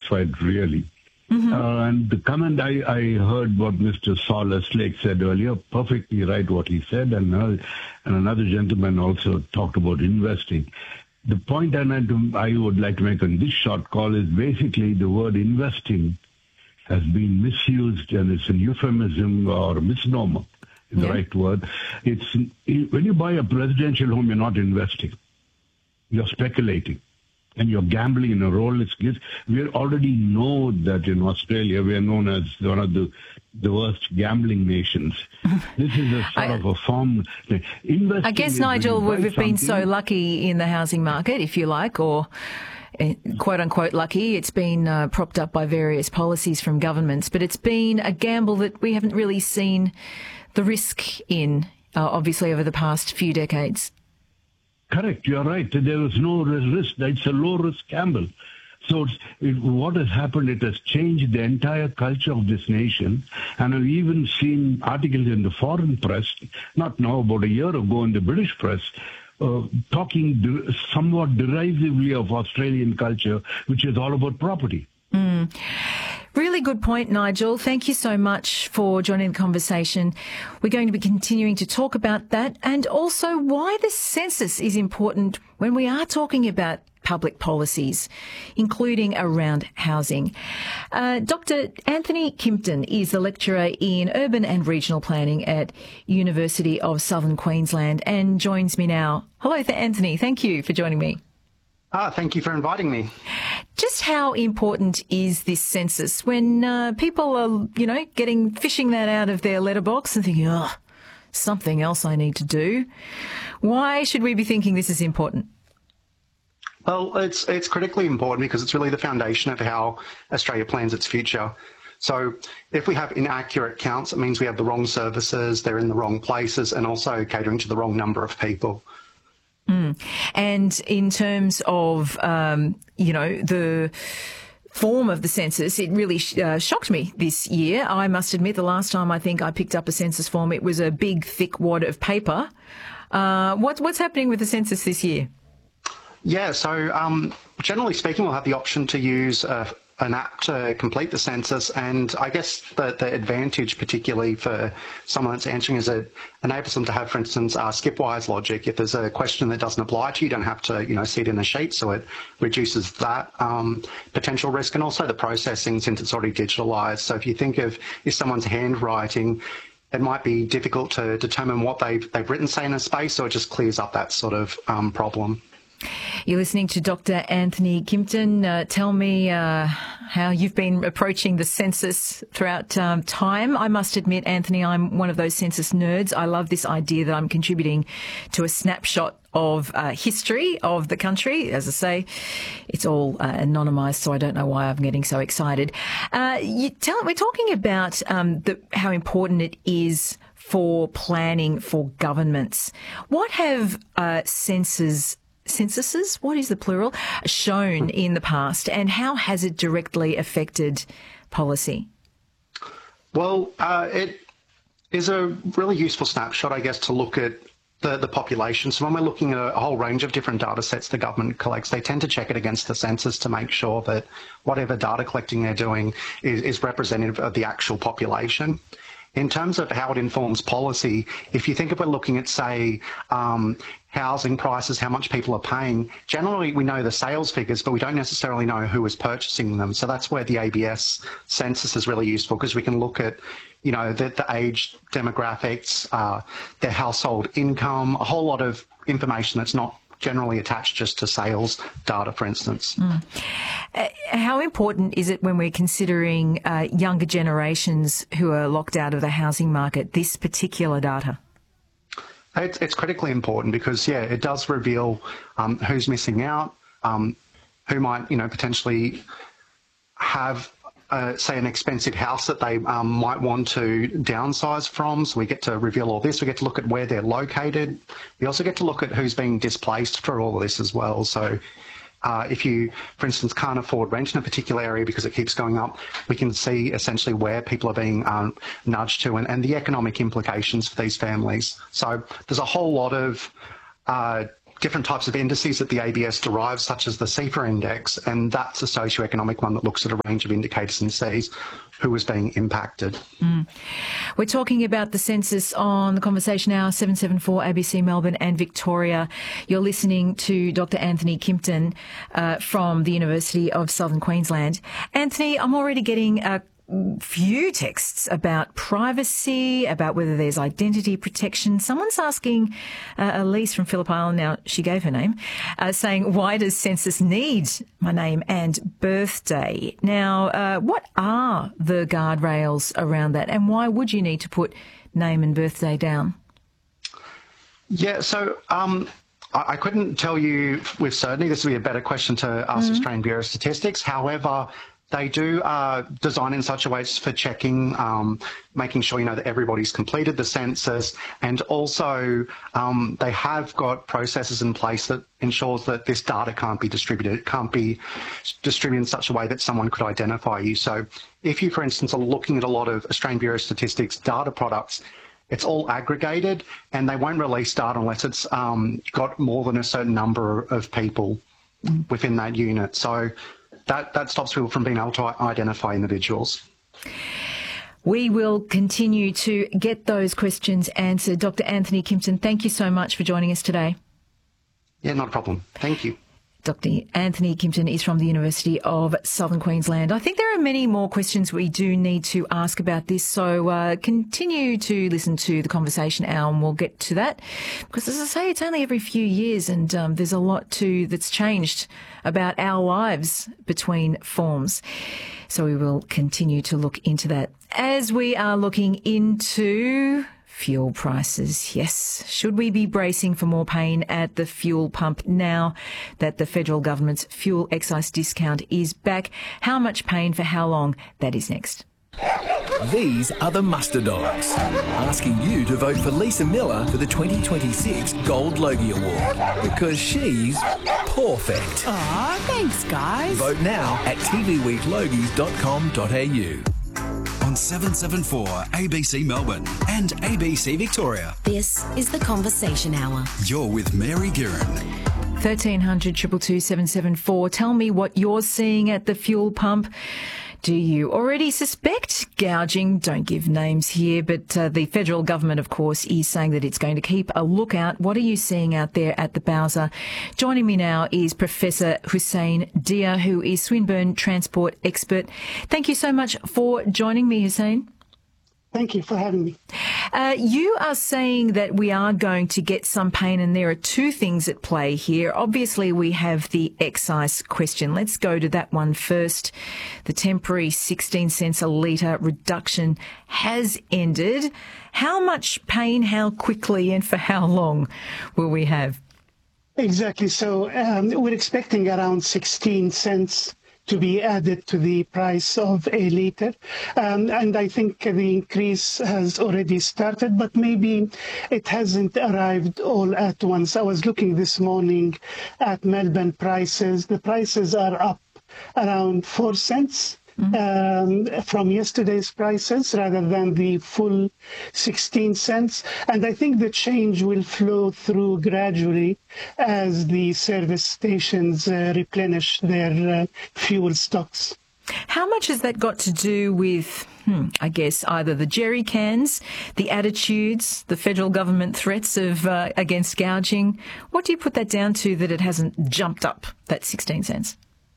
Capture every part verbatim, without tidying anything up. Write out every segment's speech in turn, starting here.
satisfied, really. Mm-hmm. Uh, and the comment I, I heard what Mister Saul Slake said earlier, perfectly right what he said, and, uh, and another gentleman also talked about investing. The point I, I would like to make on this short call is basically the word investing has been misused, and it's a euphemism or a misnomer, is yeah. the right word. It's when you buy a residential home, you're not investing. You're speculating. And you're gambling in a Rolex gift. We already know that in Australia we are known as one of the, the worst gambling nations. This is a sort I, of a form. I guess, Nigel, we've been so lucky in the housing market, if you like, or quote unquote lucky. It's been uh, propped up by various policies from governments, but it's been a gamble that we haven't really seen the risk in, uh, obviously, over the past few decades. Correct, you're right. There was no risk. It's a low-risk gamble. So it's, it, what has happened, it has changed the entire culture of this nation. And I've even seen articles in the foreign press, not now, about a year ago in the British press, uh, talking de- somewhat derisively of Australian culture, which is all about property. Mm. Really good point, Nigel. Thank you so much for joining the conversation. We're going to be continuing to talk about that and also why the census is important when we are talking about public policies, including around housing. Uh, Doctor Anthony Kimpton is a lecturer in urban and regional planning at University of Southern Queensland and joins me now. Hello, Anthony. Thank you for joining me. Ah, thank you for inviting me. Just how important is this census when uh, people are, you know, getting fishing that out of their letterbox and thinking, oh, something else I need to do? Why should we be thinking this is important? Well, it's it's critically important because it's really the foundation of how Australia plans its future. So if we have inaccurate counts, it means we have the wrong services, they're in the wrong places, and also catering to the wrong number of people. Mm. And in terms of, um, you know, the form of the census, it really sh- uh, shocked me this year. I must admit, the last time I think I picked up a census form, it was a big, thick wad of paper. Uh, what, what's happening with the census this year? Yeah, so um, generally speaking, we'll have the option to use uh, an app to complete the census, and I guess the, the advantage particularly for someone that's answering is it enables them to have, for instance, uh, skipwise logic. If there's a question that doesn't apply to you, you don't have to, you know, see it in a sheet, so it reduces that um, potential risk, and also the processing since it's already digitalised. So if you think of if someone's handwriting, it might be difficult to determine what they've, they've written, say, in a space, so it just clears up that sort of um, problem. You're listening to Doctor Anthony Kimpton. Uh, tell me uh, how you've been approaching the census throughout um, time. I must admit, Anthony, I'm one of those census nerds. I love this idea that I'm contributing to a snapshot of uh, history of the country. As I say, it's all uh, anonymised, so I don't know why I'm getting so excited. Uh, you tell, we're talking about um, the, how important it is for planning for governments. What have uh, census censuses, what is the plural, shown in the past, and how has it directly affected policy? Well, uh, it is a really useful snapshot, I guess, to look at the, the population. So when we're looking at a whole range of different data sets the government collects, they tend to check it against the census to make sure that whatever data collecting they're doing is, is representative of the actual population. In terms of how it informs policy, if you think if we're looking at, say, um, housing prices, how much people are paying, generally we know the sales figures, but we don't necessarily know who is purchasing them. So that's where the A B S census is really useful, because we can look at, you know, the, the age demographics, uh, their household income, a whole lot of information that's not generally attached just to sales data, for instance. Mm. Uh, how important is it when we're considering uh, younger generations who are locked out of the housing market, this particular data? It's, it's critically important because, yeah, it does reveal um, who's missing out, um, who might, you know, potentially have, uh, say, an expensive house that they um, might want to downsize from. So we get to reveal all this. We get to look at where they're located. We also get to look at who's being displaced for all of this as well. So uh, if you, for instance, can't afford rent in a particular area because it keeps going up, we can see essentially where people are being um, nudged to and, and the economic implications for these families. So there's a whole lot of uh, different types of indices that the A B S derives, such as the C E P A index, and that's a socioeconomic one that looks at a range of indicators and sees who is being impacted. Mm. We're talking about the census on the Conversation Hour, seven seven four A B C Melbourne and Victoria. You're listening to Doctor Anthony Kimpton uh, from the University of Southern Queensland. Anthony, I'm already getting a few texts about privacy, about whether there's identity protection. Someone's asking, uh, Elise from Phillip Island, now she gave her name, uh, saying, why does census need my name and birthday? Now, uh, what are the guardrails around that, and why would you need to put name and birthday down? Yeah, so um, I, I couldn't tell you with certainty. This would be a better question to ask mm-hmm. Australian Bureau of Statistics. However, they do uh, design in such a way for checking, um, making sure, you know, that everybody's completed the census, and also um, they have got processes in place that ensures that this data can't be distributed. It can't be distributed in such a way that someone could identify you. So if you, for instance, are looking at a lot of Australian Bureau of Statistics data products, it's all aggregated, and they won't release data unless it's um, got more than a certain number of people within that unit. So That, that stops people from being able to identify individuals. We will continue to get those questions answered. Doctor Anthony Kimpton, thank you so much for joining us today. Yeah, not a problem. Thank you. Doctor Anthony Kimpton is from the University of Southern Queensland. I think there are many more questions we do need to ask about this, so uh, continue to listen to the Conversation Hour and we'll get to that. Because, as I say, it's only every few years and um, there's a lot too that's changed about our lives between forms. So we will continue to look into that. As we are looking into fuel prices, yes. Should we be bracing for more pain at the fuel pump now that the federal government's fuel excise discount is back? How much pain for how long? That is next. These are the Muster Dogs, asking you to vote for Lisa Miller for the twenty twenty-six Gold Logie Award, because she's perfect. Aw, thanks, guys. Vote now at t v week logies dot com dot a u. On seven seven four A B C Melbourne and A B C Victoria. This is the Conversation Hour. You're with Mary Guerin. thirteen hundred, two two two, seven seven four. Tell me what you're seeing at the fuel pump. Do you already suspect gouging? Don't give names here, but uh, the federal government, of course, is saying that it's going to keep a lookout. What are you seeing out there at the Bowser? Joining me now is Professor Hussein Dia, who is Swinburne transport expert. Thank you so much for joining me, Hussein. Thank you for having me. Uh, you are saying that we are going to get some pain, and there are two things at play here. Obviously, we have the excise question. Let's go to that one first. The temporary sixteen cents a litre reduction has ended. How much pain, how quickly, and for how long will we have? Exactly. So um, we're expecting around sixteen cents to be added to the price of a litre. Um, and I think the increase has already started, but maybe it hasn't arrived all at once. I was looking this morning at Melbourne prices. The prices are up around four cents. Mm-hmm. Um, from yesterday's prices rather than the full sixteen cents. And I think the change will flow through gradually as the service stations uh, replenish their uh, fuel stocks. How much has that got to do with, hmm, I guess, either the jerry cans, the attitudes, the federal government threats of uh, against gouging? What do you put that down to that it hasn't jumped up, that sixteen cents?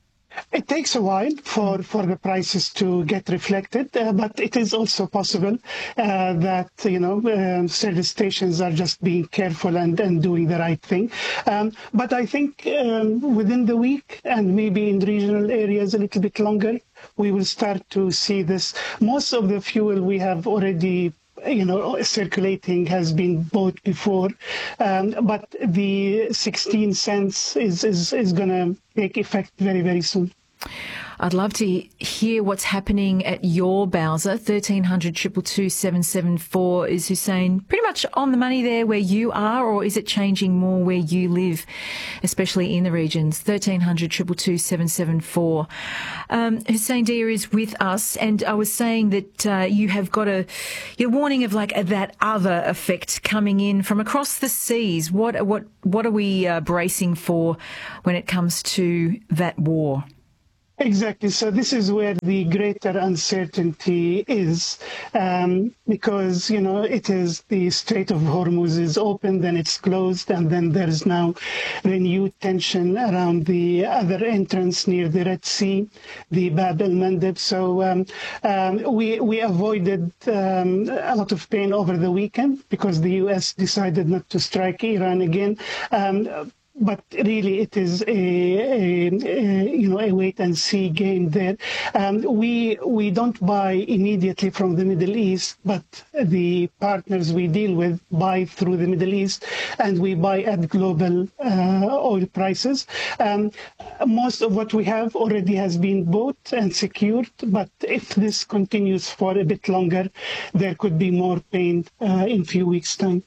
It takes a while for, for the prices to get reflected, uh, but it is also possible uh, that, you know, um, service stations are just being careful and, and doing the right thing. Um, but I think um, within the week and maybe in regional areas a little bit longer, we will start to see this. Most of the fuel we have already you know, circulating has been bought before, um, but the sixteen cents is, is, is going to take effect very, very soon. I'd love to hear what's happening at your Bowser. thirteen hundred, two two two, seven seven four. Is Hussein pretty much on the money there where you are, or is it changing more where you live, especially in the regions? thirteen hundred, two two two, seven seven four. Um, Hussein Dia is with us, and I was saying that uh, you have got a you're warning of like that other effect coming in from across the seas. What what what are we uh, bracing for when it comes to that war? Exactly. So this is where the greater uncertainty is, um, because, you know, it is the Strait of Hormuz is open, then it's closed, and then there's now renewed tension around the other entrance near the Red Sea, the Bab el-Mandeb. So um, um, we, we avoided um, a lot of pain over the weekend because the U S decided not to strike Iran again. Um, But really, it is a, a, a you know a wait and see game there. Um, we we don't buy immediately from the Middle East, but the partners we deal with buy through the Middle East, and we buy at global uh, oil prices. Um, most of what we have already has been bought and secured, but if this continues for a bit longer, there could be more pain uh, in a few weeks' time.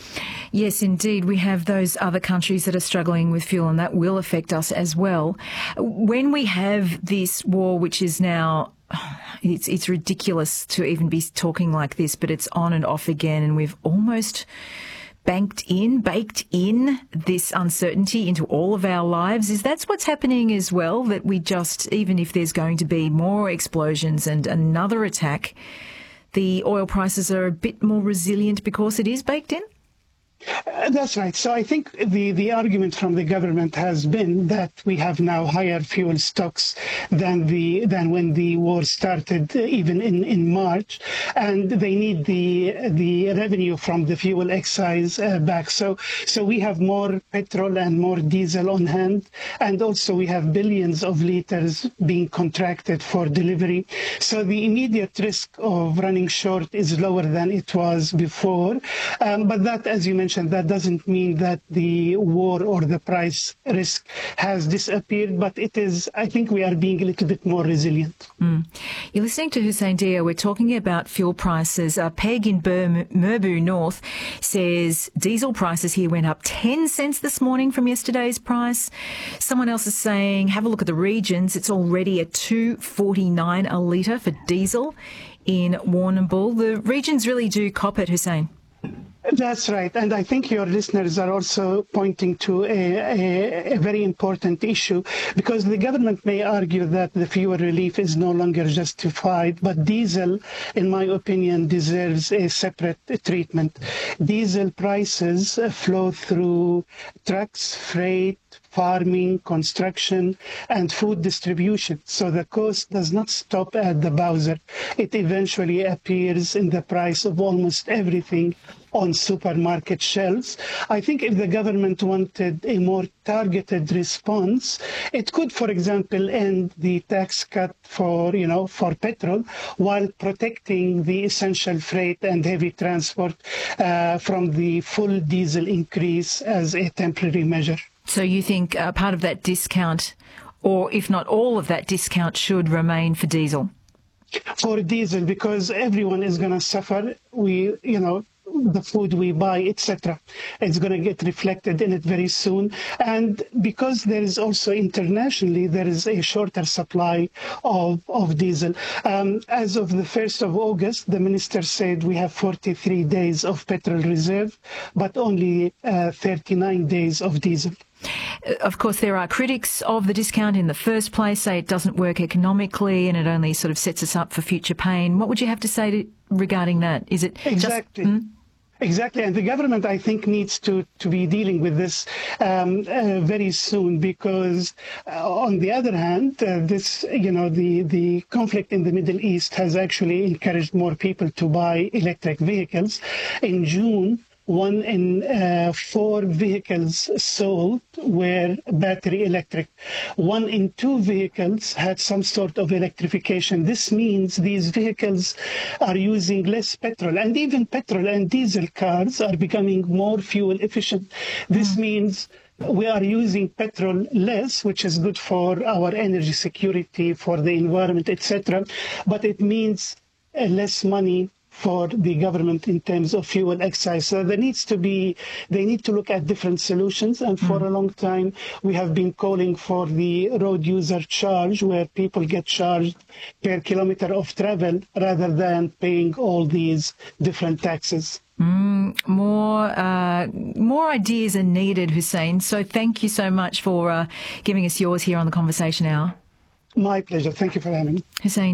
Yes, indeed. We have those other countries that are struggling with fuel, and that will affect us as well. When we have this war, which is now, it's, it's ridiculous to even be talking like this, but it's on and off again, and we've almost banked in, baked in this uncertainty into all of our lives. Is that's what's happening as well, that we just, even if there's going to be more explosions and another attack, the oil prices are a bit more resilient because it is baked in? Uh, that's right. So I think the, the argument from the government has been that we have now higher fuel stocks than the than when the war started, uh, even in, in March, and they need the the revenue from the fuel excise uh, back. So so we have more petrol and more diesel on hand, and also we have billions of liters being contracted for delivery. So the immediate risk of running short is lower than it was before. Um, but that, as you mentioned, that doesn't mean that the war or the price risk has disappeared, but it is, I think we are being a little bit more resilient. Mm. You're listening to Hussein Dia. We're talking about fuel prices. Uh, Peg in Bur- Murbu North says diesel prices here went up ten cents this morning from yesterday's price. Someone else is saying, have a look at the regions. It's already at two forty-nine a litre for diesel in Warrnambool. The regions really do cop it, Hussein. That's right. And I think your listeners are also pointing to a, a, a very important issue, because the government may argue that the fuel relief is no longer justified, but diesel, in my opinion, deserves a separate treatment. Diesel prices flow through trucks, freight, farming, construction, and food distribution. So the cost does not stop at the Bowser. It eventually appears in the price of almost everything on supermarket shelves. I think if the government wanted a more targeted response, it could, for example, end the tax cut for, you know, for petrol while protecting the essential freight and heavy transport uh, from the full diesel increase as a temporary measure. So you think uh, part of that discount, or if not all of that discount, should remain for diesel? For diesel, because everyone is going to suffer. We, you know, the food we buy, et cetera. It's going to get reflected in it very soon. And because there is also internationally, there is a shorter supply of, of diesel. Um, as of the first of August, the minister said we have forty-three days of petrol reserve, but only uh, thirty-nine days of diesel. Of course, there are critics of the discount in the first place, say it doesn't work economically and it only sort of sets us up for future pain. What would you have to say to, regarding that? Is it exactly? Just, hmm? Exactly, and the government, I think, needs to, to be dealing with this um, uh, very soon, because uh, on the other hand, uh, this, you know, the, the conflict in the Middle East has actually encouraged more people to buy electric vehicles. In June, one in uh, four vehicles sold were battery electric. One in two vehicles had some sort of electrification. This means these vehicles are using less petrol, and even petrol and diesel cars are becoming more fuel efficient. This mm. means we are using petrol less, which is good for our energy security, for the environment, et cetera. But it means uh, less money for the government in terms of fuel excise. So there needs to be, they need to look at different solutions. And for mm. a long time, we have been calling for the road user charge, where people get charged per kilometer of travel rather than paying all these different taxes. Mm, more uh, more ideas are needed, Hussein. So thank you so much for uh, giving us yours here on the Conversation Hour. My pleasure. Thank you for having me. Hussein